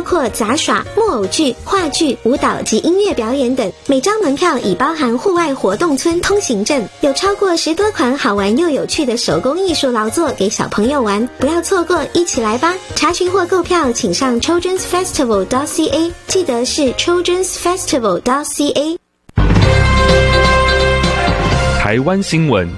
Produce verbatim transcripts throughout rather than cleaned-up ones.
括杂耍、木偶剧、话剧、舞蹈及音乐表演等。每张门票已包含户外活动村通行证，有超过十多款好玩又有趣的手工艺术劳作给小朋友玩，不要错过，一起来吧！查询或购票请上 children's festival dot c a， 记得是 children's festival dot c a。 台湾新闻。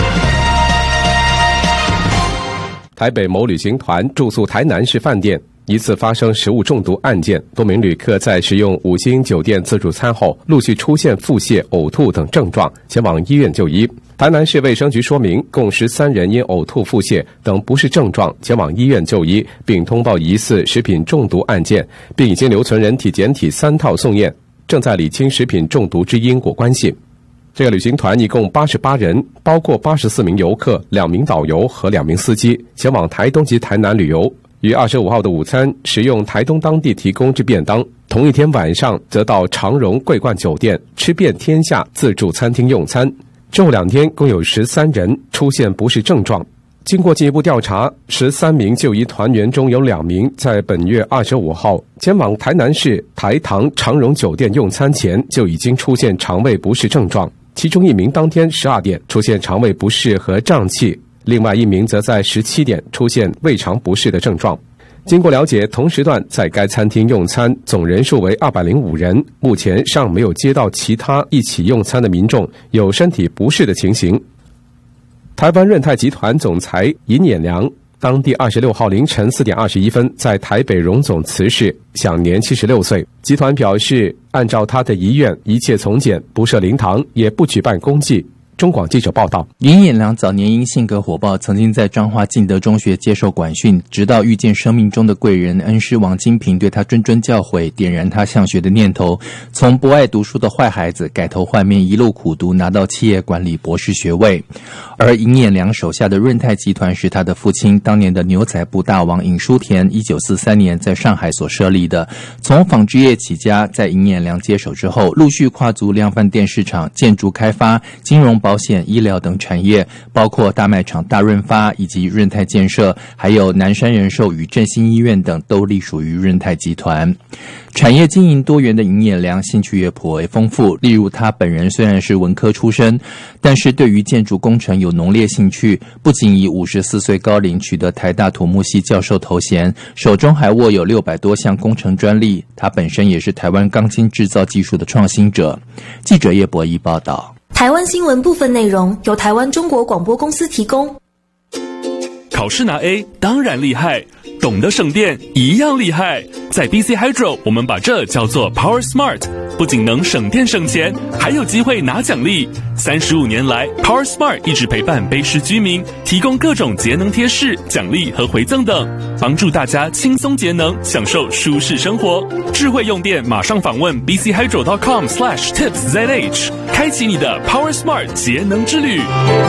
台北某旅行团住宿台南市饭店，一次发生食物中毒案件，多名旅客在食用五星酒店自助餐后，陆续出现腹泻、呕吐等症状，前往医院就医。台南市卫生局说明，共十三人因呕吐、腹泻等不适症状前往医院就医，并通报疑似食品中毒案件，并已经留存人体检体三套送验，正在理清食品中毒之因果关系。这个旅行团一共八十八人，包括八十四名游客、两名导游和两名司机，前往台东及台南旅游。于二十五号的午餐食用台东当地提供之便当，同一天晚上则到长荣桂冠酒店吃遍天下自助餐厅用餐。之后两天共有十三人出现不适症状。经过进一步调查，十三名就医团员中有两名在本月二十五号前往台南市台糖长荣酒店用餐前就已经出现肠胃不适症状，其中一名当天十二点出现肠胃不适和胀气，另外一名则在十七点出现胃肠不适的症状。经过了解，同时段在该餐厅用餐总人数为二百零五人，目前尚没有接到其他一起用餐的民众有身体不适的情形。台湾润泰集团总裁尹衍良当地二十六号凌晨四点二十一分在台北荣总辞世，享年七十六岁。集团表示，按照他的遗愿，一切从简，不设灵堂，也不举办公祭。中广记者报道， 尹衍良早年因性格火爆，曾经在彰化敬德中学接受管训，直到遇见生命中的贵人恩师王金平对他谆谆教诲，点燃他向学的念头，从不爱读书的坏孩子改头换面，一路苦读，拿到企业管理博士学位。而尹衍良手下的润泰集团是他的父亲当年的牛仔部大王尹书田一九四三年在上海所设立的。从纺织业起家，在尹衍良接手之后，陆续跨足量贩店市场、建筑开发、金融保险、医疗等产业，包括大卖场大润发以及润泰建设，还有南山人寿与振兴医院等都隶属于润泰集团。产业经营多元的尹衍良兴趣也颇为丰富，例如他本人虽然是文科出身，但是对于建筑工程有浓烈兴趣，不仅以五十四岁高龄取得台大土木系教授头衔，手中还握有六百多项工程专利。他本身也是台湾钢筋制造技术的创新者。记者叶博弈报道。 台湾新闻部分内容由台湾中国广播公司提供。 考试拿 A 当然厉害，懂得省电一样厉害。在 B C Hydro， 我们把这叫做 Power Smart， 不仅能省电省钱，还有机会拿奖励。三十五年来 ，Power Smart 一直陪伴卑市居民，提供各种节能贴士、奖励和回赠等，帮助大家轻松节能，享受舒适生活。智慧用电，马上访问 b c hydro dot com slash tips z h， 开启你的 Power Smart 节能之旅。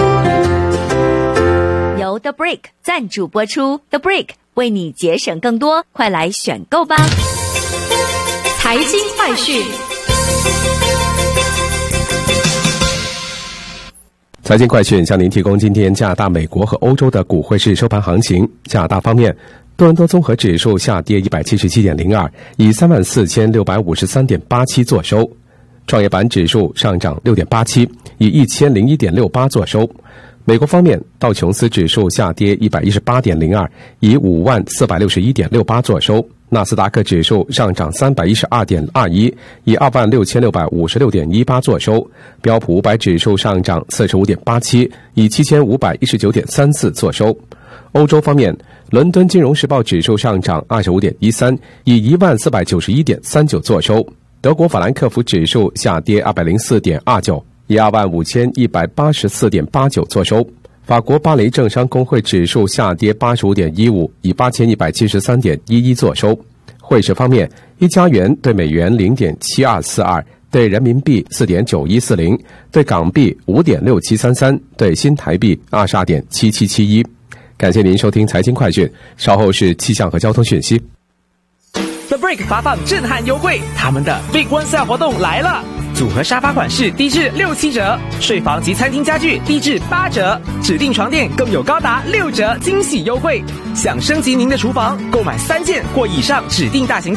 由 The Brick 赞助播出 ，The Brick 为你节省更多，快来选购吧！ 财经快讯， 财经快讯向您提供今天加拿大、美国和欧洲的股汇市收盘行情。加拿大方面，多伦多综合指数下跌一百七十七点零二，以三万四千六百五十三点八七作收。创业板指数上涨六点八七，以一千零一点六八作收。美国方面，道琼斯指数下跌一百一十八点零二，以五万四百六十一点六八作收。纳斯达克指数上涨三百一十二点二一，以二万六千六百五十六点一八作收。标普五百指数上涨四十五点八七，以七千五百一十九点三四作收。欧洲方面，伦敦金融时报指数上涨二十五点一三，以一万四百九十一点三九作收。德国法兰克福指数下跌二百零四点二九，以二万五千一百八十四点八九作收。法国巴黎政商工会指数下跌八十五点一五，以八千一百七十三点一一作收。汇市方面，一加元对美元零点七二四二，对人民币四点九一四零，对港币五点六七三三，对新台币二十二点七七七一。感谢您收听财经快讯，稍后是气象和交通讯息。 The Brick 发放震撼优惠，他们的 Big One Sale 活动来了！组合沙发款式低至六七折，睡房及餐厅家具低至八折，指定床垫更有高达六折惊喜优惠。想升级您的厨房，购买三件或以上指定大型